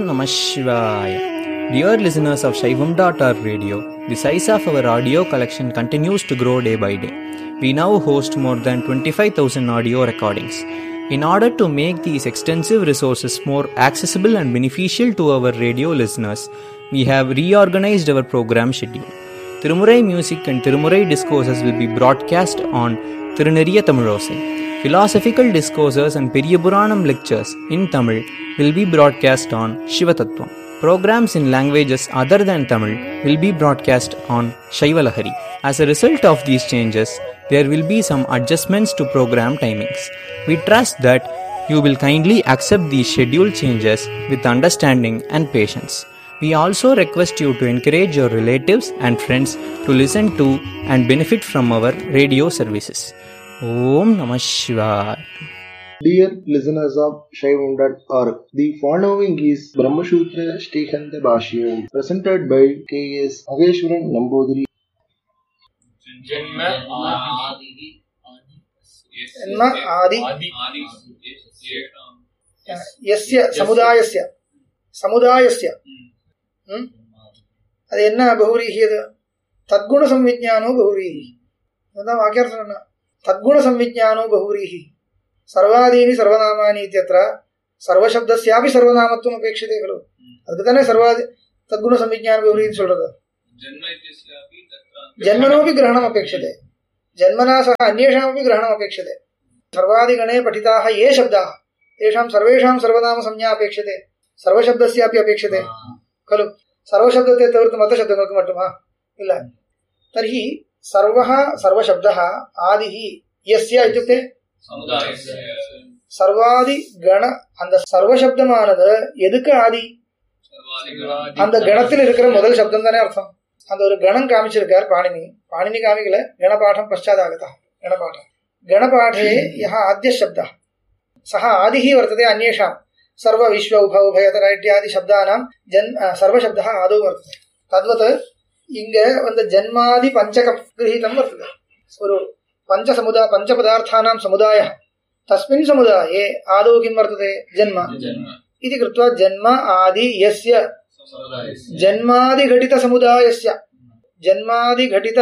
Namah Shivaya. Dear listeners of Shaivam.org radio, the size of our audio collection continues to grow day by day. We now host more than 25,000 audio recordings. In order to make these extensive resources more accessible and beneficial to our radio listeners, we have reorganized our program schedule. Tirumurai music and Tirumurai discourses will be broadcast on Tiruneriya Tamilosai. Philosophical discourses and Periyapuranam lectures in Tamil will be broadcast on Shivatattvam. Programs in languages other than Tamil will be broadcast on Shaivalahari. As a result of these changes, there will be some adjustments to program timings. We trust that you will kindly accept these schedule changes with understanding and patience. We also request you to encourage your relatives and friends to listen to and benefit from our radio services. Om Namah Shivaya. Dear listeners of Shaivam.org, the following is Brahmasutra Shrihanta Bhashyam, presented by K.S. Ageshwaran Namboothiri. Janma Adi Yasya Samudayasya அது என்ன பகுரீஹி? அது தத்குண சம்விஜ்ஞானோ பகுரீஹி. அதான் வாக்கியார்த்தம் என்ன? தத்குண சம்விஜ்ஞானோ பகுரீஹி சர்வாதீனி சர்வநாமானி இத்யத்ர சர்வசப்தஸ்யாபி சர்வநாமத்துவம் அபேட்சிதே खलु. அதுக்கு தானே சர்வாதி தத்குண சம்விஜ்ஞான பகுரீஹி சொல்றது. ஜன்மனோபி கிரஹணம் அபேட்சிதே, ஜன்மனா சக அன்யேஷாமபி கிரஹணம் அபேட்சிதே. सर्वादिगणे पठिताः ये शब्दाः तेषां सर्वेषां सर्वनाम संज्ञा अपेक्षते, सर्वशब्दस्यापि अपेक्षते खलु. सर्वशब्दते तविर्तु मतशब्दങ്ങൾക്ക് மட்டுமா ಇಲ್ಲ. तर्हि सर्वः सर्वशब्दः आदिः यस्य इत्युक्ते सर्वादि गण. அந்த சர்வசப்தமானது எதுக்கு ஆதி? அந்த கணத்தில் இருக்கிற முதல் சப்தம் தானே அர்த்தம். அந்த ஒரு கணம் காமிச்சிருக்கார் பாணினி காமிக்கல, गणपाठं पश्चादागतः गणपाठः. गणपाठे यः आद्यः शब्दः सः आदिः वर्तते अन्येषां सर्व विश्व उभयतर इत्यादि शब्दानां सर्वशब्दः आदौ वर्तते. तद्वत् இங்க வந்து ஜன்மாதி பஞ்சகம் கிரஹீதம் வர்த்தते. ஒரு பஞ்சபதாर्थानां समुदायः, तस्मिन् समुदाये आदौ किं वर्तते? जन्म इति कृत्वा जन्म आदि यस्य जन्मादिघटितसमुदायस्य जन्मादिघटित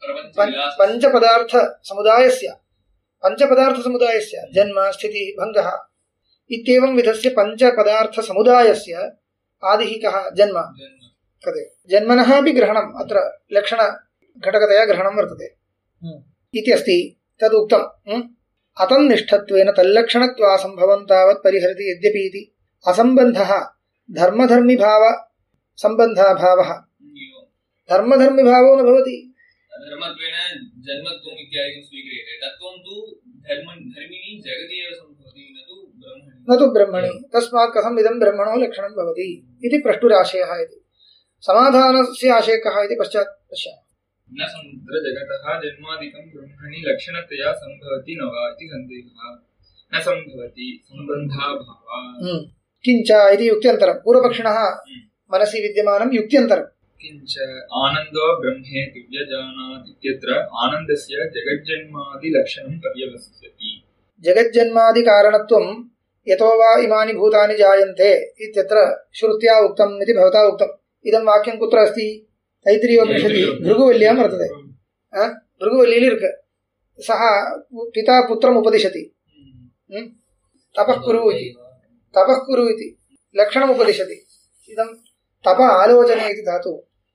पंचपदार्थसमुदायस्य जन्म स्थिति भंगः इत्येवं विधस्य पंचपदार्थसमुदायस्य आदिः कः? जन्म. तदेव जन्मनः अपि ग्रहणम् अत्र लक्षणघटकतया ग्रहणं वर्तते इति अस्ति. तदुक्तम् अतन्निष्ठत्वेन तल्लक्षणत्वासम्भवं तावत् परिहरति. यद्यपि इति असम्बन्धः धर्मधर्मिभाव सम्बन्धाभावः धर्मधर्मिभावो न भवति. धर्मत्वेन जन्मत्वम् इत्यादिकं स्वीक्रियते. तत्त्वं तु धर्मिणी जगति एव सम्भवति, न तु ब्रह्मणि. तस्मात् कथम् इदं ब्रह्मणो लक्षणं भवति इति प्रष्टुराशयः. इति समाधानस्य आशयः कः इति पश्चात् पश्यामः. न समुद्रजगतः जन्मादिकं ब्रह्मणि लक्षणतया सम्भवति न वा इति सन्देहः. न सम्भवति सम्बन्धाभावः. किञ्च इति युक्त्यन्तरं पूर्वपक्षिणः मनसि विद्यमानं युक्त्यन्तरं. किञ्च आनन्दो ब्रह्मेति व्यजानाति इत्यत्र आनन्दस्य जगज्जन्मादि लक्षणं पर्यवस्यति. जगज्जन्मादि कारणत्वं यतो वा इमानि भूतानि जायन्ते इत्यत्र श्रुत्या उक्तम् इति भवता उक्तम्. इदं वाक्यं कुत्र अस्ति? तैत्तिरीयोपनिषदि भृगुवल्यां वर्तते. भृगुवल्लियिल इरुक्कु. सः पिता पुत्रम् उपदिशति. तपः कुरु इति लक्षणम् उपदिशति. इदं तप आलोचने इति धातु.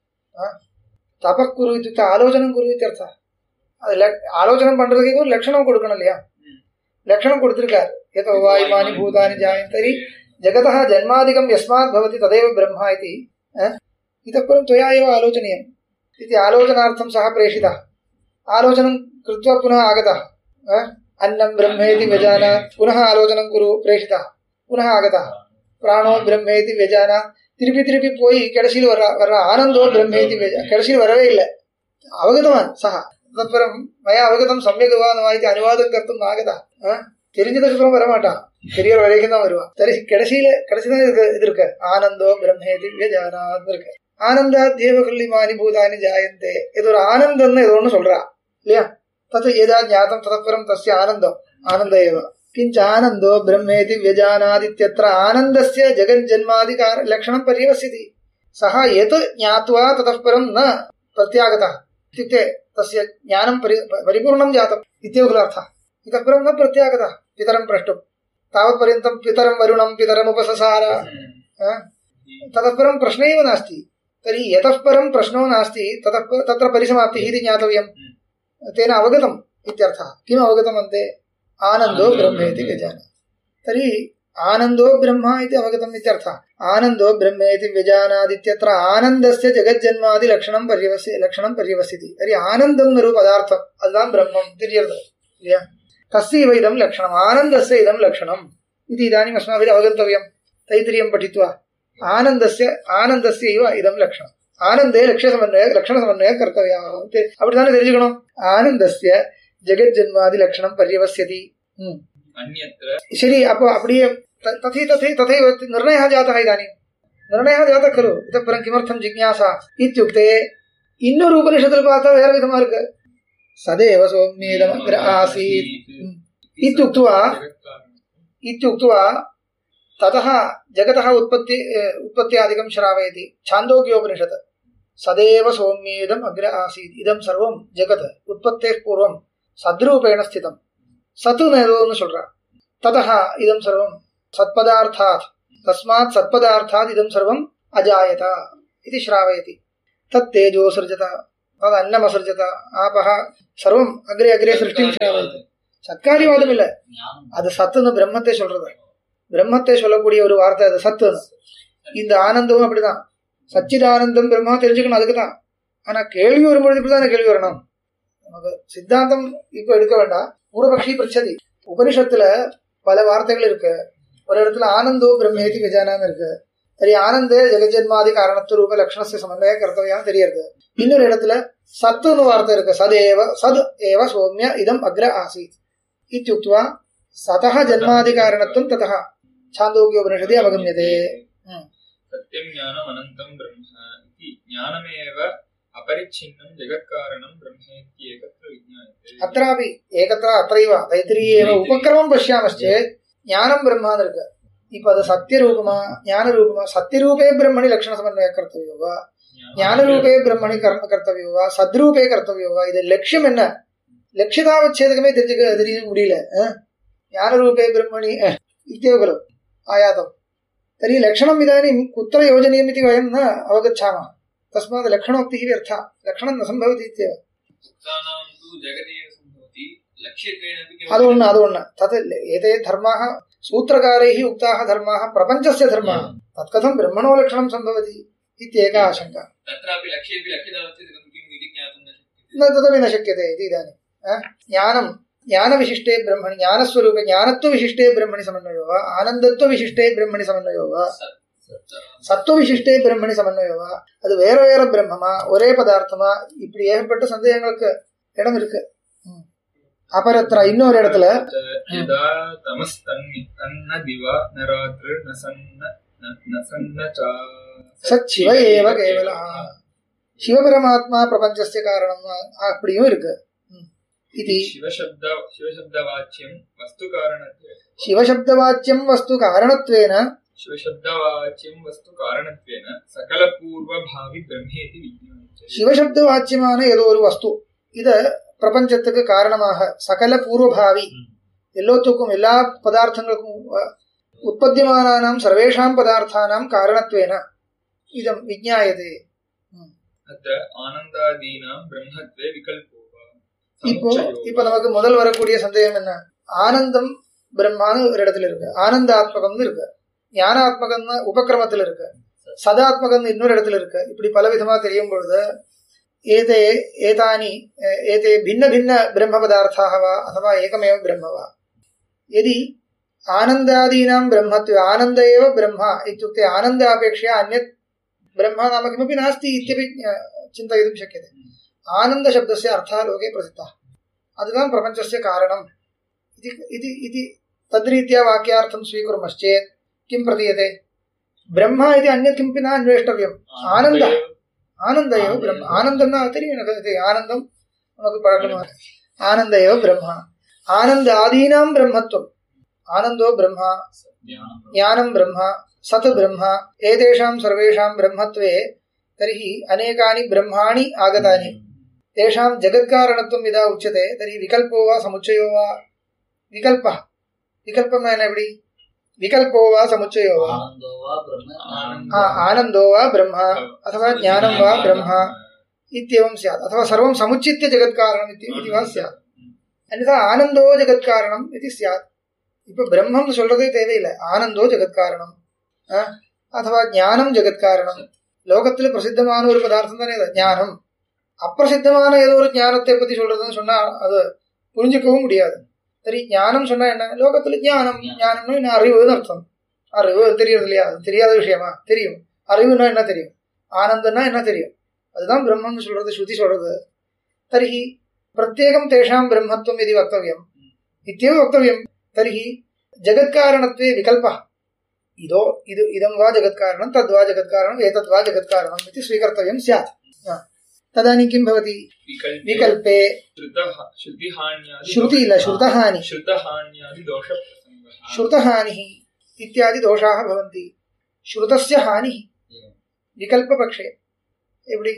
तपः कुरु इत्युक्ते आलोचनं कुरु इत्यर्थः. ஆலோசனம் பண்றதுக்கு ஒரு லட்சணம் கொடுக்கணும் இல்லையா? லட்சணம் கொடுத்திருக்கார். यतो वा इमानि भूतानि जायन्ते तर्हि जगतः जन्मादिकं यस्मात् भवति तदेव ब्रह्म इति. इतः परं त्वया एव आलोचनीयम् इति आलोचनार्थं सः प्रेषितः. आलोचनं कृत्वा पुनः आगतः. अन्नं ब्रह्मेति व्यजानात्. पुनः आलोचनं कुरु प्रेषितः. पुनः आगतः. प्राणो ब्रह्मेति व्यजानात्. திருப்பி போய் கடைசியில் வர்ற ஆனந்தோ பிரம்மேதி கடைசியில் வரவே இல்லை. அவகதவான் சஹா தத்பரம் மயா அவகதம் சமயக் வாதி அனுவாதம் கர்த்தும் ஆகதா. தெரிஞ்சதுக்கு அப்புறம் வரமாட்டான், பெரியவர் வரைக்கும் தான் வருவான். கடைசிதான் இது இருக்கு. ஆனந்தோ பிரம்மேதி வியஜானாத் இருக்கு. ஆனந்தாத் தேவ கல்லிமானி பூதானி ஜாயந்தே. இது ஒரு ஆனந்தம்னு ஏதோ ஒன்று சொல்றா இல்லையா? தத்து ஏதா ஞாத்தம் தத்பரம் தஸ்ய ஆனந்தம் ஆனந்த ஏவ किंच आनंदो ब्रह्मेति व्यजानादित्यत्र आनंदस्य जगज्जन्मादि लक्षणं पर्यवस्यति सः यत् ज्ञात्वा ततः परं न प्रत्यागतः इत्युक्ते तस्य ज्ञानं परिपूर्णं जातम् इत्येव खलु अर्थः। इतः परं न प्रत्यागतः पितरं प्रष्टुं तावत्पर्यन्तं पितरं वरुणं पितरमुपससार ततः परं प्रश्न एव नास्ति। तर्हि यतः परं प्रश्नो नास्ति तत्र परिसमाप्तिः इति ज्ञातव्यं। तेन अवगतम् इत्यर्थः। किम् अवगतम् अन्ते? आनन्दो ब्रह्मेति व्यजानाति। तर्हि आनन्दो ब्रह्म इति अवगतम् इत्यर्थः। आनन्दो ब्रह्मेति व्यजानादित्यत्र आनन्दस्य जगज्जन्मादि लक्षणं पर्यवस्यति। तर्हि आनन्दं नरु पदार्थम् अदां ब्रह्मं तिर्यर्थ तस्यैव इदं लक्षणम् आनन्दस्य इदं लक्षणम् इति इदानीम् अस्माभिः अवगन्तव्यम्। तैत्तिरीयं पठित्वा आनन्दस्यैव इदं लक्षणम् ஆனந்தே லட்சண சமன்வய கர்த்தவியா அப்படித்தானே தெரிஞ்சுக்கணும். ஆனந்தஸ்ய ஜெகஜ்ஜன்மாதி லட்சணம் பர்யவஸ்யதி. சரி, அப்போ அப்படியே तथैव निर्णयः जातः। इदानीं निर्णयः जातः खलु। इतः परं किमर्थं जिज्ञासा इत्युक्ते இன்னொரு உபனிஷத்தில் பார்த்தா வேற விதமா இருக்கு. சதேவ சௌம்யேதமக்ர ஆசீத் इत्युक्त्वा ततः जगतः उत्पत्त्यादिकं श्रावयति। छान्दोग्योपनिषत् सदेव सौम्येदम् अग्रे आसीत् इदं सर्वं जगत् उत्पत्तेः पूर्वं सद्रूपेण स्थितं सत् नेदोनु சொல்றா. ततः इदं सर्वं सत्पदार्थात् तस्मात् सत्पदार्थात् इदं सर्वं अजायत इति श्रावयति। तत् तेजो सृजत तद् अन्नमसृजत आपः सर्वं अग्रे अग्रे सृष्टिं श्रावयति. சத்காரியவாதம் இல்லை, அது சத்துன்னு பிரம்மத்தை சொல்றது. பிரம்மத்தை சொல்லக்கூடிய ஒரு வார்த்தை அது சத்துன்னு. இந்த ஆனந்தமும் அப்படிதான். சச்சிதானந்தம் பிரம்மா தெரிஞ்சுக்கணும், அதுக்கு தான். ஆனா கேள்வி வரும்பொழுது இப்படிதான் கேள்வி வரணும். நமக்கு சித்தாந்தம் இப்ப எடுக்க வேண்டாம். பூர்வபக்ஷி பிரச்சதி உபனிஷத்துல பல வார்த்தைகள் இருக்கு. ஒரு இடத்துல ஆனந்தோ பிரம்மேதி கஜானான்னு இருக்கு. சரி, ஆனந்தே ஜெகஜன்மாதி காரணத்து ரூப லட்சணஸ்ய சமன்வய கர்த்தவியான்னு தெரியுது. இன்னொரு இடத்துல சத்துன்னு வார்த்தை இருக்கு. சத் ஏவ சௌம்ய இதம் அக்ர ஆசீத் इत्युक्त्वा सतः जन्मादिकारणत्वं ततः छान्दोग्योपनिषदि अवगम्यते। सत्यं ज्ञानम् अनन्तं ब्रह्म इति ज्ञानमेव अपरिच्छिन्नं जगत्कारणं ब्रह्मेति एकत्र विज्ञायते। अत्रापि एकत्र अत्रैव तैत्तिरीयेव उपक्रमं पश्यामश्चेत् ज्ञानं ब्रह्म इருக்கு. இப்போ அது சத்திய ரூபமா ஞான ரூபமா? சத்திய ரூபே பிரம்மணி லட்சண சமன்வய கர்த்தவியோ வா, ஞான ரூபே பிரம்மணி கர்ம கர்த்தவியோ வா, சத்ரூபே கர்த்தவியோ வா? இது லட்சியம் என்ன? லட்சியதாவச்சேதகமே தெரிய முடியல. ஞானரூபே பிரம்மணி इत्येव खलु आयातम्। तर्हि लक्षणम् इदानीं कुत्र योजनीयम् इति वयं न अवगच्छामः। तस्मात् लक्षणोक्तिः व्यर्था, लक्षणं न सम्भवति इत्येव। ಅದು ಒಣ್ಣ तत् एते धर्माः सूत्रकारैः उक्ताः धर्माः प्रपञ्चस्य धर्माः, तत्कथं ब्रह्मणो लक्षणं सम्भवति इत्येका आशङ्का। न तदपि न शक्यते इति इदानीं ज्ञानविशिष्टे ब्रह्मणि ज्ञानस्वरूपे ज्ञानत्वविशिष्टे ब्रह्मणि समन्वयो वा, आनन्दत्वविशिष्टे ब्रह्मणि समन्वयो वा, சத்துவவிசிஷ்டே பிரம்மணி சமன்வயவா? அது வேற வேற பிரம்மமா ஒரே பதார்த்தமா? இப்படி ஏகப்பட்ட சந்தேகங்களுக்கு இடம் இருக்கு. அபரத்ரா இன்னொரு இடத்துல சச்சிவ ஏவ கேவலா, சிவபரமாத்மா பிரபஞ்சஸ்ய காரணம் அப்படியும் இருக்கு. शिवशब्दवाच्यं वस्तु कारणत्वेन सकलपूर्वभावि ब्रह्मेति विज्ञायते। शिवशब्दवाच्यமான ஏதோ ஒரு வஸ்து இது பிரபஞ்சத்துக்கு காரணமாக சகல பூர்வபாவி எல்லாத்துக்கும் எல்லா பதார்த்தங்களுக்கும் உற்பத்தியமானானாம் சர்வேஷாம் பதார்த்தானாம் காரணத்வேன இதம் விஞ்ஞாயதே. அத்ர ஆனந்தாதீனாம் பிரம்மத்வே விகல்போ. இப்போ நமக்கு முதல் வரக்கூடிய சந்தேகம் என்ன? ஆனந்தம் பிரம்மான்னு ஒரு இடத்துல இருக்கு, ஆனந்தாத்மகம்னு இருக்கு, ஞானாத்மகம்னு உபக்கிரமத்தில் இருக்கு, சதாத்மகம்னு இன்னொரு இடத்துல இருக்கு. இப்படி பல விதமா தெரியும் பொழுது ஏதே भिन्न भिन्न ब्रह्म पदार्थाः वा अथवा एकमेव ब्रह्म वा? यदि आनन्दादीनां ब्रह्मत्वे आनन्द एव ब्रह्म इत्युक्ते आनन्दापेक्षया अन्यत् ब्रह्म नाम किमपि नास्ति इत्यपि चिन्तयितुं शक्यते। आनन्दशब्दस्य अर्थः लोके प्रसिद्धः, अदुदां प्रपञ्चस्य कारणम् इति तद्रीत्या वाक्यार्थं स्वीकुर्मश्चेत् किं प्रतीयते? ब्रह्म इति अन्यत् किमपि न अन्वेष्टव्यम्। आनन्द एव ब्रह्म. आनन्दं न अतिरिक्ते आनन्दं नमक्कु पळक्कम्. आनन्द एव ब्रह्म. आनन्दादीनां ब्रह्मत्वं आनन्दो ब्रह्म ज्ञानं ब्रह्म सत् ब्रह्म एतेषां सर्वेषां ब्रह्मत्वे तर्हि अनेकानि ब्रह्माणि आगतानि तेषां जगत्कारणत्वं यदा उच्यते तर्हि विकल्पो वा समुच्चयो वा विकल्पः विकल्पं एवडी विकल्पो वा समुच्चयो वा आनन्दो वा ब्रह्म अथवा ज्ञानं वा ब्रह्म इत्येवं स्यात् अथवा सर्वं समुच्चित्य जगत्कारणम् इति वा स्यात् अन्यथा आनन्दो जगत्कारणम् इति स्यात् இப்போ பிரம்மம் சொல்றதே தேவையில்லை ஆனந்தோ ஜெகத்காரணம் அथवा ஞானம் ஜெகத்காரணம் லோகத்துல பிரசித்தமான ஒரு பதார்த்தம் தானே ஞானம் அப்பிரசித்தமான ஏதோ ஒரு ஞானத்தை பத்தி சொல்றதுன்னு சொன்னா அது புரிஞ்சுக்கவும் முடியாது சரி ஞானம் சொன்னா என்ன லோகத்துல ஞானம்னு என்ன அறிவுன்னு அர்த்தம் அறிவு தெரியறது இல்லையா தெரியாத விஷயமா தெரியும் அறிவுன்னா என்ன தெரியும் ஆனந்தம்னா என்ன தெரியும் அதுதான் பிரம்மம்னு சொல்றது ஸ்ருதி சொல்றது தர்ஹி பிரத்யேகம் தேஷாம் பிரம்மத்வம் இது வக்தவ்யம் இत्येव वक्तव्यं तर्हि जगत्कारणत्वे विकल्पः इदो इदं वा जगत्कारणं तद्वा जगत्कारणं एतत् वा जगत्कारणम् इति स्वीकर्तव्यं स्यात् तदानीं किं भवति विकल्पे श्रुतहानिः इत्यादि दोषाः भवन्ति श्रुतस्य हानिः विकल्पपक्षे एवडी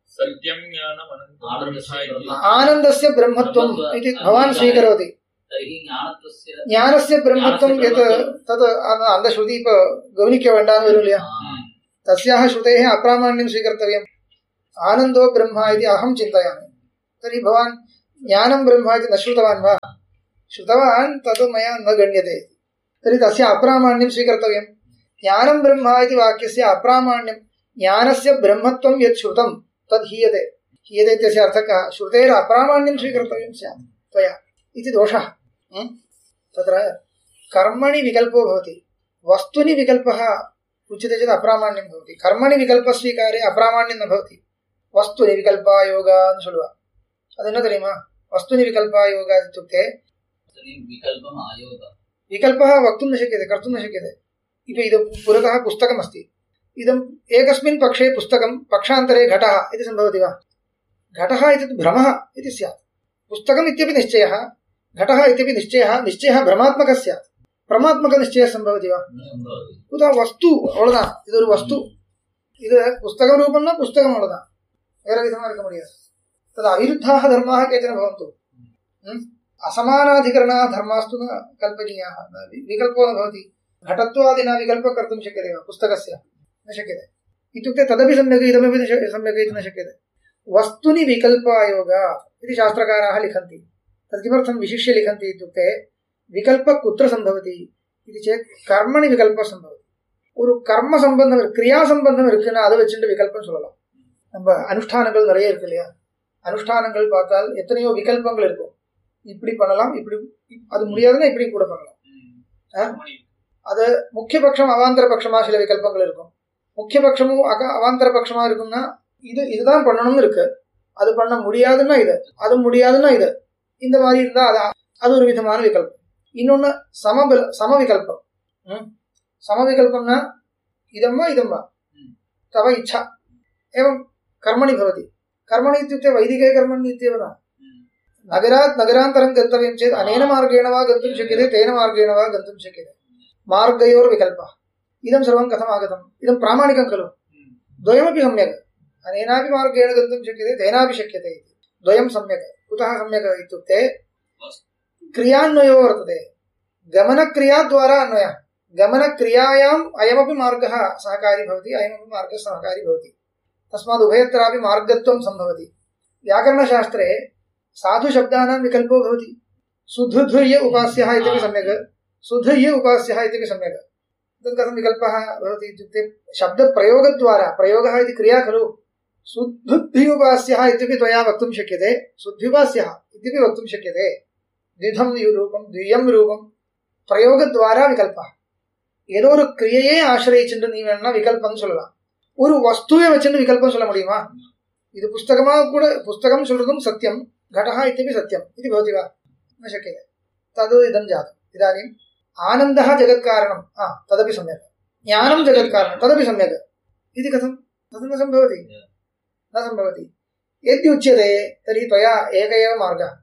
आनन्दस्य ब्रह्मत्वम् इति भवान् स्वीकरोति ज्ञानस्य ब्रह्मत्वं यत् तत् அந்த ஸ்ருதி இப்ப கவனிக்க வேண்டாம்னு வரும் இல்லையா तस्याः श्रुतेः अप्रामाण्यं स्वीकर्तव्यम् आनन्दो ब्रह्म इति अहं चिन्तयामि तर्हि भवान् ज्ञानं ब्रह्म इति न श्रुतवान् वा श्रुतवान् तत् मया न गण्यते तर्हि तस्य अप्रामाण्यं स्वीकर्तव्यम् ज्ञानं ब्रह्म इति वाक्यस्य अप्रामाण्यं ज्ञानस्य ब्रह्मत्वं यत् श्रुतं तद् हीयते इत्यस्य अर्थः श्रुतेर अप्रामाण्यं स्वीकर्तव्यं स्यात् त्वया इति दोषः तत्र कर्मणि विकल्पो भवति वस्तुनि विकल्पः उच्यते चेत् अप्रामाण्यं भवति कर्मणि विकल्पस्वीकारे अप्रामाण्यं न भवति वस्तुनि विकल्पायोग ಅಂತ சொல்லுವ ಅದನ್ನ தெரியுமா वस्तुनि विकल्पायोग इत्युक्ते विकल्पः वक्तुं न शक्यते कर्तुं न शक्यते इदं पुरतः पुस्तकमस्ति इदम् एकस्मिन् पक्षे पुस्तकं पक्षान्तरे घटः इति सम्भवति वा घटः इति भ्रमः इति स्यात् पुस्तकम् इत्यपि निश्चयः घटः इत्यपि निश्चयः भ्रमात्मकः स्यात् प्रमात्मकनिश्चयः सम्भवति वा कुतः वस्तु अवळुदान इदोरु वस्तु इदु पुस्तकं रूपं न पुस्तकम् अवळुदान वेरे विधमा इरुक्क मुडियादु तद् अविरुद्धाः धर्माः केचन भवन्तु असमानाधिकरणाः धर्मास्तु न कल्पनीयाः विकल्पो न भवति घटत्वादिना विकल्पः कर्तुं शक्यते वा पुस्तकस्य न शक्यते इत्युक्ते तदपि सम्यक् इदमपि सम्यक् इति न शक्यते वस्तुनि विकल्पायोग इति शास्त्रकाराः लिखन्ति तत् किमर्थं विशिष्य लिखन्ति इत्युक्ते विकल्पः कुत्र सम्भवति इति चेत् कर्मणि विकल्पः सम्भवति ஒரு கர்ம சம்பந்தம் கிரியா சம்பந்தம் இருக்குன்னா அதை வச்சுட்டு விகல்பம் சொல்லலாம் நம்ம அனுஷ்டானங்கள் நிறைய இருக்கு இல்லையா அனுஷ்டானங்கள் பார்த்தால் எத்தனையோ விகல்பங்கள் இருக்கும் இப்படி பண்ணலாம் இப்படி அது முடியாதுன்னா இப்படி கூட பண்ணலாம் அது முக்கிய பட்சம் அவாந்தர பட்சமா சில விகல்பங்கள் இருக்கும் முக்கிய பட்சமும் அவாந்தர பட்சமா இருக்கும்னா இதுதான் பண்ணணும்னு இருக்கு அது பண்ண முடியாதுன்னா இது அது முடியாதுன்னா இது இந்த மாதிரி இருந்தா அது ஒரு விதமான விகல்பம் இன்னொன்னு சம விகல்பம் समविकल्पम्ना इदं वा तव इच्छा एवं कर्मणि भवति कर्मणि इत्युक्ते वैदिके कर्मणि इत्येव न नगरात् नगरान्तरं गन्तव्यं चेत् अनेन मार्गेण वा गन्तुं शक्यते तेन मार्गेण वा गन्तुं शक्यते मार्गयोर्विकल्पः इदं सर्वं कथम् आगतम् इदं प्रामाणिकं खलु द्वयमपि सम्यक् अनेनापि मार्गेण गन्तुं शक्यते तेनापि शक्यते इति द्वयं सम्यक् कुतः सम्यक् इत्युक्ते क्रियान्वयो वर्तते गमनक्रियाद्वारा अन्वयः गमनक्रियायाम् अयमपि मार्गः सहकारी भवति अयमपि मार्गः सहकारी भवति तस्मात् उभयत्रापि मार्गत्वं सम्भवति व्याकरणशास्त्रे साधुशब्दानां विकल्पो भवति सुधृध्य उपास्यः इत्यपि सम्यक् सुधृय उपास्यः इत्यपि सम्यक् तत् कथं विकल्पः भवति इत्युक्ते शब्दप्रयोगद्वारा प्रयोगः इति क्रिया खलु सुधृध्युपास्यः इत्यपि त्वया वक्तुं शक्यते सुध्युपास्यः इत्यपि वक्तुं शक्यते द्विधं रूपं द्वियं रूपं प्रयोगद्वारा विकल्पः ஏதோ ஒரு கிரியையே ஆசிரியச்சுட்டு நீ வேணா விகல்பம் சொல்லலாம் ஒரு வஸ்துவை வச்சுட்டு விகல்பம் சொல்ல முடியுமா இது புஸ்தகமாக கூட புஸ்தகம் சொல்றதும் சத்தியம் घटः इत्यपि सत्यम् इति भवति वा न शक्यते तद् इदं जातम् इदानीम् आनन्दः जगत्कारणं तदपि सम्यक् ज्ञानं जगत्कारणं तदपि सम्यक् इति कथं तद् न सम्भवति यद्युच्यते तर्हि त्वया एक एव मार्गः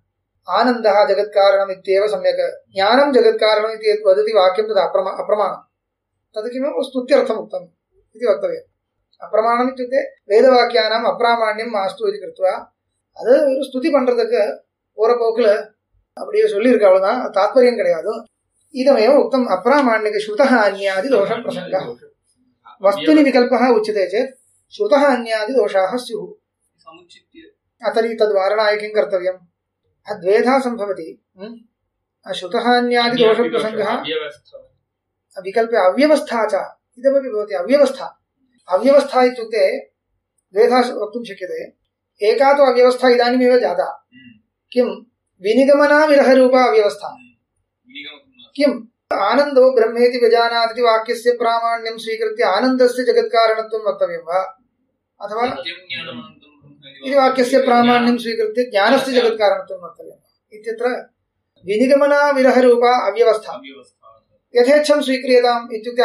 आनन्दः जगत्कारणम् इत्येव सम्यक् ज्ञानं जगत्कारणम् इति यत् वदति वाक्यं तद् अप्रमाणं तद् किमपि स्तुत्यर्थम् उक्तम् इति वक्तव्यम् अप्रमाणम् इत्युक्ते वेदवाक्यानाम् अप्रामाण्यं मास्तु इति कृत्वा அது ஒரு ஸ்துதி பண்றதுக்கு போற போக்குல அப்படியே சொல்லியிருக்க அவ்வளவுதான் தாத்பரியம் கிடையாது இதமேவ உக்தம் அப்ராமாண்யக ஸ்ருதः அன்யாதி தோஷ பிரசங்கः वस्तुनि विकल्पः उच्यते चेत् श्रुतः अन्यादि दोषाः स्युः तर्हि तद्वारणाय किं कर्तव्यम् अद्वेधा सम्भवति श्रुतः अन्यादि दोषप्रसङ्गः विकल्पे अव्यवस्था च इदमपि भवति अव्यवस्था इत्युक्ते द्वेधा वक्तुं शक्यते एका तु अव्यवस्था इदानीमेव जाता किं विनिगमनाविरहरूपा अव्यवस्था किम् आनन्दो ब्रह्मेति व्यजानाति वाक्यस्य प्रामाण्यं स्वीकृत्य आनन्दस्य जगत्कारणत्वं वक्तव्यं वा अथवा इति वाक्यस्य प्रामाण्यं स्वीकृत्य ज्ञानस्य जगत्कारणत्वं वक्तव्यं वा इत्यत्र विनिगमनाविरहरूपा अव्यवस्था यथेच्छं स्वीक्रियताम् इत्युक्ते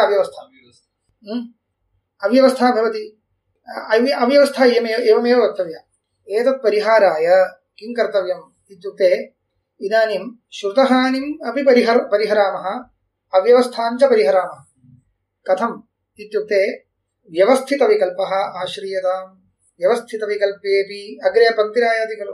अव्यवस्था भवति अव्यवस्था एवमेव वक्तव्या एतत् परिहाराय किं कर्तव्यम् इत्युक्ते इदानीं श्रुतहानिम् अपि परिहरामः अव्यवस्थाञ्च परिहरामः कथम् इत्युक्ते व्यवस्थितविकल्पः आश्रीयताम् व्यवस्थितविकल्पेऽपि अग्रे पङ्क्तिरायाति खलु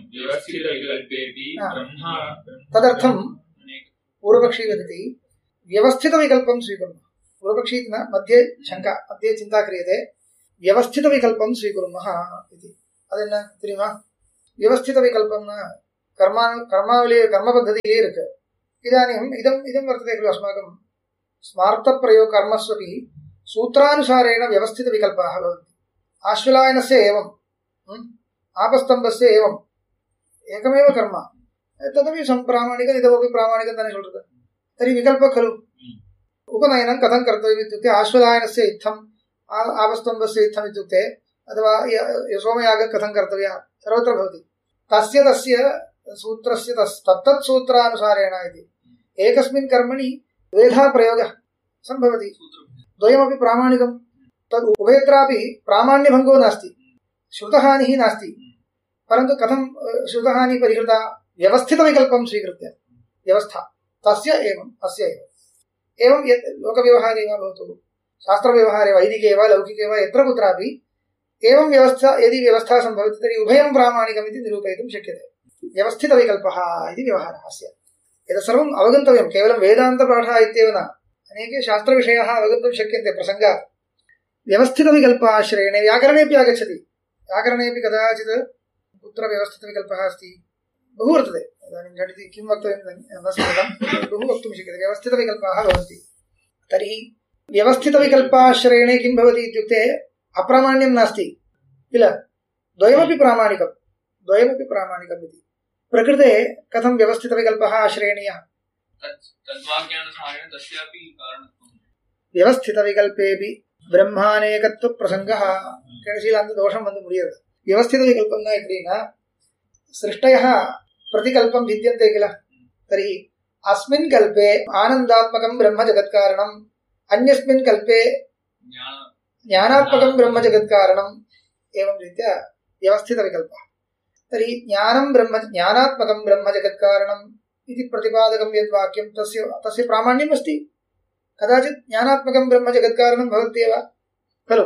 तदर्थं पूर्वपक्षी वदति व्यवस्थितविकल्पं स्वीकुर्मः पूर्वपक्षी मध्ये शङ्का मध्ये चिन्ता क्रियते व्यवस्थितविकल्पं स्वीकुर्मः इति अदेन्न தெரியுமா व्यवस्थितविकल्पं कर्मपद्धतिः इருக்கு इदानीम् इदं वर्तते खलु अस्माकं स्मार्थप्रयोग कर्मस्वपि सूत्रानुसारेण व्यवस्थितविकल्पाः भवन्ति आश्वलायनस्य एवं आपस्तम्भस्य एवं एकमेव कर्म तदपि सम्प्रामाणिकम् इदमपि प्रामाणिकं ताने சொல்றது तर्हि विकल्पः खलु उपनयनं कथं कर्तव्यम् इत्युक्ते आश्वलायनस्य इत्थम् आपस्तम्भस्य इत्थम् इत्युक्ते अथवा सोमयागः कथं कर्तव्यः सर्वत्र भवति तस्य सूत्रस्य तत्तत् सूत्रानुसारेण इति एकस्मिन् कर्मणि द्वेधा प्रयोगः सम्भवति द्वयमपि प्रामाणिकं तद् उभयत्रापि प्रामाण्यभङ्गो नास्ति श्रुतहानिः नास्ति परन्तु कथं श्रुतहानिः परिहृता व्यवस्थितविकल्पं स्वीकृत्य व्यवस्था तस्य एवम् अस्य एवं यत् लोकव्यवहारे वा भवतु शास्त्रव्यवहारे वैदिके वा लौकिके वा यत्र कुत्रापि एवं व्यवस्था यदि व्यवस्था सम्भवति तर्हि उभयं प्रामाणिकम् इति निरूपयितुं शक्यते व्यवस्थितविकल्पः इति व्यवहारः अस्य एतत् सर्वम् अवगन्तव्यं केवलं वेदान्तपाठः इत्येव न अनेके शास्त्रविषयाः अवगन्तुं शक्यन्ते प्रसङ्गात् व्यवस्थितविकल्पाश्रयेण व्याकरणेऽपि आगच्छति व्याकरणेऽपि कदाचित् कुत्र व्यवस्थितविकल्पः अस्ति बहु वर्तते इदानीं झटिति किं वक्तव्यं न स्मृतं बहु वक्तुं शक्यते व्यवस्थितविकल्पाः भवन्ति तर्हि व्यवस्थितविकल्पाश्रयेणे किं भवति इत्युक्ते अप्रामाण्यं नास्ति किल द्वयमपि प्रामाणिकम् इति प्रकृते कथं व्यवस्थितविकल्पः आश्रयणीयः व्यवस्थितविकल्पेऽपि ब्रह्मानेकत्वप्रसङ्गः केणशीलान्तदोषं वन्दु मुडियते व्यवस्थितविकल्पं न इत्यनेन सृष्टयः प्रतिकल्पं भिद्यन्ते किल तर्हि अस्मिन् कल्पे आनन्दात्मकं ब्रह्म जगत्कारणम् अन्यस्मिन् कल्पे ज्ञानात्मकं ब्रह्म जगत्कारणम् एवं रीत्या व्यवस्थितविकल्पः तर्हि ज्ञानात्मकं ब्रह्म जगत्कारणम् इति प्रतिपादकं यद् वाक्यं तस्य प्रामाण्यम् अस्ति कदाचित् ज्ञानात्मकं ब्रह्म जगत्कारणं भवत्येव खलु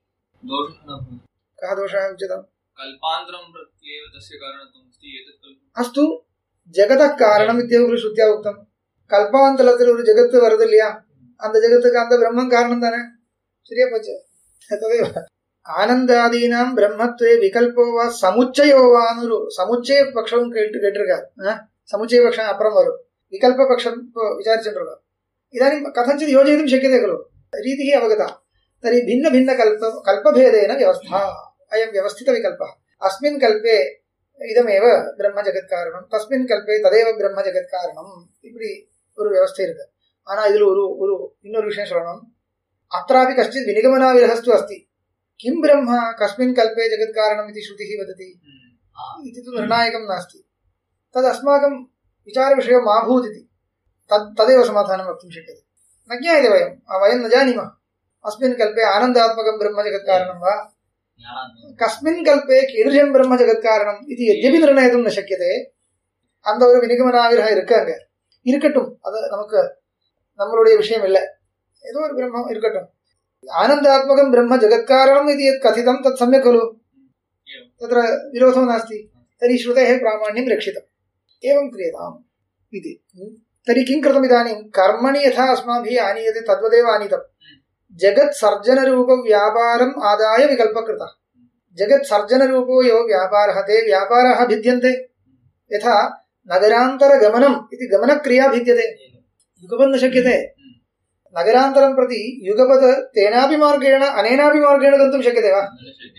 कः दोषः उच्यताम् कल्पान्तरं प्रत्येव तस्य कारणत्वम् अस्ति एतत् अस्तु जगतः कारणम् इत्येव खलु श्रुत्या उक्तं कल्पान्तरத்தில் ஒரு ஜகத்து வருது இல்லையா அந்த ஜகத்துக்கு அந்த பிரம்மம் காரணம் தானே சரியா போச்சு तदेव आनंदादीनां ब्रह्मत्वे विकल्पो वा समुच्चयो वा समुच्चय पक्षं केट्टिरुक्कार समुच्चय पक्षम् अपरं वरुम् विकल्प पक्षं विचारिचिरुक्कार इदानीं कथञ्चित् योजयितुं शक्यते खलु रीतिः अवगता तर्हि भिन्न भिन्न कल्पभेदेन व्यवस्था अयं व्यवस्थितविकल्पः अस्मिन् कल्पे इदमेव ब्रह्म जगत्कारणं तस्मिन् कल्पे तदेव ब्रह्म जगत्कारणम् इप्पडी ஒரு व्यवस्था இருக்கு ஆனா இதுல ஒரு இன்னொரு விஷயம் சொல்லணும் अत्रापि कश्चित् विनिगमनाविरहस्तु अस्ति किं ब्रह्म कस्मिन् कल्पे जगत्कारणम् इति श्रुतिः वदति इति तु निर्णायकं नास्ति तद् अस्माकं विचारविषयो मा भूत् इति तदेव समाधानं वक्तुं शक्यते न ज्ञायते वयं न जानीमः अस्मिन् कल्पे आनन्दात्मकं ब्रह्म जगत्कारणं वा कस्मिन् कल्पे कीदृशं ब्रह्म जगत्कारणम् इति यद्यपि निर्णयितुं न शक्यते அந்த ஒரு விநிகமனாவிரகம் இருக்காங்க, இருக்கட்டும், அது நமக்கு நம்மளுடைய விஷயம் இல்லை. ஏதோ ஒரு பிரம்மம் இருக்கட்டும். ஆனந்தாத்மகம் பிரம்ம ஜகத்காரணம் இது கதிதம் தத் சம்யக் खलु, तत्र विरोधो नास्ति. तर्हि श्रुतेः प्रामाण्यं रक्षितम् एवं क्रियताम् इति. तर्हि किं कृतम् इदानीं? कर्मणि यथा अस्माभिः आनीयते तद्वदेव आनीतम्. जगत् सर्जनरूप व्यापारम् आदाय विकल्पकृतः. जगत् सर्जनरूपो यो व्यापारः, ते व्यापाराः भिद्यन्ते. यथा नगरान्तरगमनम् इति गमनक्रिया भिद्यते, युगपत् न शक्यते. नगरान्तरं प्रति युगपत् तेनापि मार्गेण अनेनापि मार्गेण गन्तुं शक्यते वा?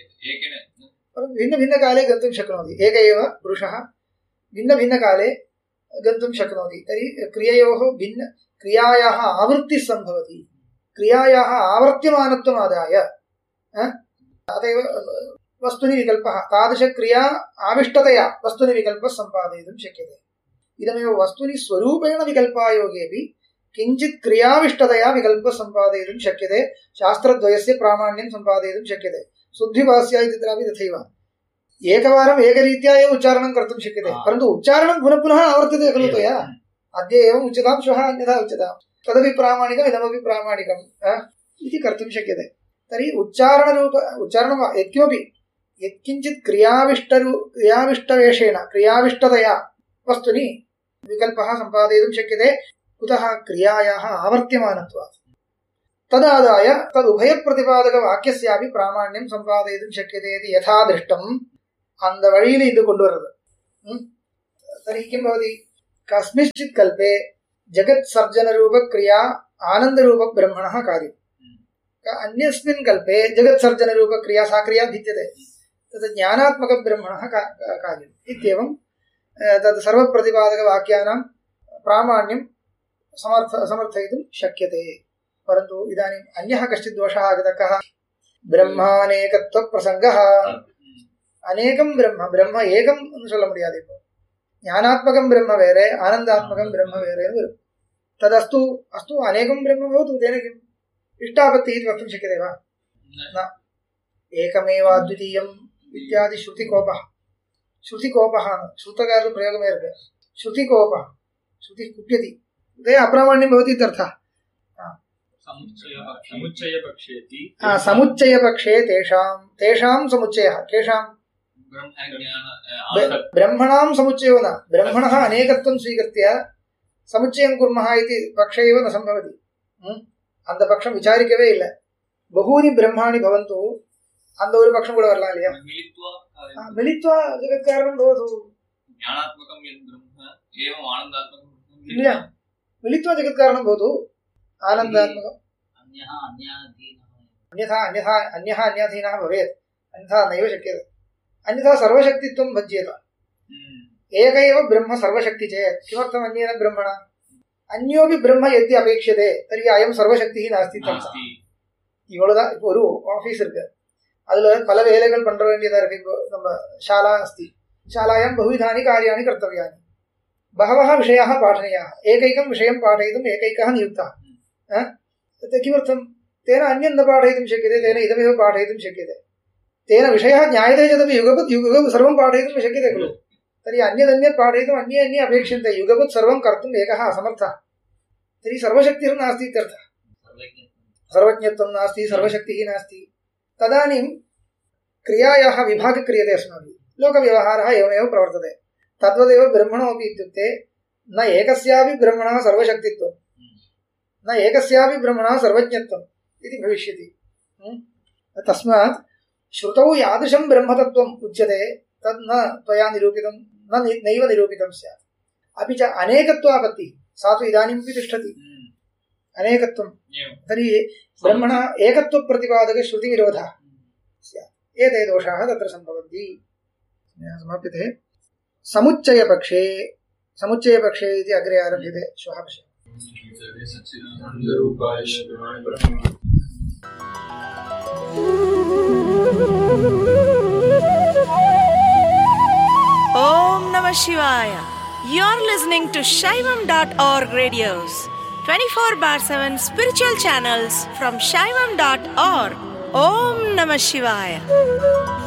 भिन्नभिन्नकाले गन्तुं शक्नोति. एक एव पुरुषः भिन्नभिन्नकाले गन्तुं शक्नोति. तर्हि क्रिययोः भिन्न क्रियायाः आवृत्तिः सम्भवति. क्रियायाः आवर्त्यमानत्वम् आदाय अतएव वस्तुनि विकल्पः, तादृशक्रिया आविष्टतया वस्तुनि विकल्पः सम्पादयितुं शक्यते. इदमेव वस्तुनि स्वरूपेण विकल्पायोगेऽपि किञ्चित् क्रियाविष्टतया विकल्पः सम्पादयितुं शक्यते. शास्त्रद्वयस्य प्रामाण्यं सम्पादयितुं शक्यते. शुद्धिभाष्या इत्यत्रापि तथैव एकवारम् एकरीत्या एव उच्चारणं कर्तुं शक्यते, परन्तु उच्चारणं पुनः पुनः आवर्तते खलु त्वया. अद्य एवम् उच्यतां, श्वः अन्यथा उच्यताम्, तदपि प्रामाणिकम् इदमपि प्रामाणिकम् इति कर्तुं शक्यते. तर्हि उच्चारणं यत्किमपि यत्किञ्चित् क्रियाविष्टवेषेण क्रियाविष्टतया वस्तुनि विकल्पः सम्पादयितुं शक्यते. कुतः? क्रियायाः आवर्त्यमानत्वात्. तदादाय तदुभयप्रतिपादकवाक्यस्यापि प्रामाण्यं सम्पादयितुं शक्यते इति यथा दृष्टम् அந்த வழியில இது கொண்டு வருது. तर्हि किं भवति? कस्मिंश्चित् कल्पे जगत् सर्जनरूप क्रिया आनन्दरूप ब्रह्मणः कार्यम्, अन्यस्मिन् कल्पे जगत् सर्जनरूप क्रिया सा क्रिया भिद्यते, तत् ज्ञानात्मक ब्रह्मणः कार्यम् इत्येवं तत् सर्वप्रतिपादकवाक्यानां प्रामाण्यं समर्थयितुं शक्यते. परन्तु इदानीम् अन्यः कश्चित् दोषः आगतः. कः? ब्रह्मानेकत्वप्रसङ्गः. अनेकं ब्रह्म एकं சொல்ல முடியாது. இப்போ ஞானாத்மகம் பிரம்ம வேறே, ஆனந்தாத்மகம் பிரம்ம வேறேன்னு வரும். तदस्तु अस्तु अनेकं ब्रह्म भवतु, तेन किम् इष्टापत्तिः इति वक्तुं शक्यते वा? न. एकमेवाद्वितीयम् इत्यादि श्रुतिकोपः. श्रुतिकोपः श्रुतकारः प्रयोगमे इருக்கு. श्रुतिकोपः, श्रुति कुप्यति, ते अप्रामाण्यं भवति इत्यर्थः. समुच्चयपक्षे तेषां समुच्चयः. केषां? ब्रह्मणां समुच्चयो न. ब्रह्मणः अनेकत्वं स्वीकृत्य समुच्चयं कुर्मः इति पक्षे एव न सम्भवति. அந்த பட்சம் விசாரிக்கவே இல்லை. பகூனி பிரம்மாணி பவந்து, அந்த ஒரு பட்சம் கூட வரலாம் இல்லையா? மிலித்வா ஜெகத்காரணம் பவது இல்லையா? मिलित्वा जगत्कारणं भवतु आनन्दात्मकम्. अन्यथा अन्याधीनः भवेत्, अन्यथा नैव शक्यते. अन्यथा सर्वशक्तित्वं भज्येत. एक एव ब्रह्म सर्वशक्ति चेत् किमर्थम् अन्येन ब्रह्मणा? अन्योपि ब्रह्म यदि अपेक्षते तर्हि अयं सर्वशक्तिः नास्ति. இவ்வளவுதான். இப்போ ஒரு ஆஃபீஸ் இருக்கு, அதுல பல வேலைகள் பண்ற வேண்டியதா இருக்கு. இப்போ நம்ம शाला अस्ति, शालायां बहुविधानि कार्याणि कर्तव्यानि, बहवः विषयाः पाठनीयाः. एकैकं विषयं पाठयितुम् एकैकः नियुक्तः. किमर्थं? तेन अन्यं न पाठयितुं शक्यते, तेन इदमेव पाठयितुं शक्यते. तेन विषयः ज्ञायते चेदपि युगपत् सर्वं पाठयितुं न शक्यते खलु. तर्हि अन्यदन्यत् पाठयितुम् अन्ये अपेक्षन्ते. युगपत् सर्वं कर्तुम् एकः असमर्थः. तर्हि सर्वशक्तिर्नास्ति इत्यर्थः. सर्वज्ञत्वं नास्ति, सर्वशक्तिः नास्ति. तदानीं क्रियायाः विभागः क्रियते अस्माभिः. लोकव्यवहारः एवमेव प्रवर्तते. तद्वदेव ब्रह्मणोऽपि इत्युक्ते न एकस्यापि ब्रह्मणः सर्वशक्तित्वं, न एकस्यापि ब्रह्मणः सर्वज्ञत्वम् इति भविष्यति. तस्मात् श्रुतौ यादृशं ब्रह्मतत्त्वम् उच्यते तद् न त्वया निरूपितं, नैव निरूपितं स्यात्. अपि च अनेकत्वापत्तिः सा तु इदानीमपि तिष्ठति. अनेकत्वं तर्हि ब्रह्मणः एकत्वप्रतिपादकश्रुतिविरोधः स्यात्. एते दोषाः तत्र सम्भवन्ति. समाप्यते. समुच्चयपक्षे इति अग्रे आरभ्यते. श्वः पश्यामः. Om Namah Shivaya. You're listening to Shaivam.org radios, 24/7 spiritual channels from Shaivam.org. Om Namah Shivaya.